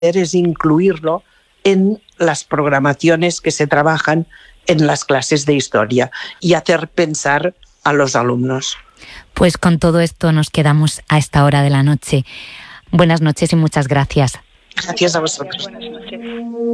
es incluirlo en las programaciones que se trabajan en las clases de historia y hacer pensar a los alumnos. Pues con todo esto nos quedamos a esta hora de la noche. Buenas noches y muchas gracias. Gracias a vosotros. Buenas noches.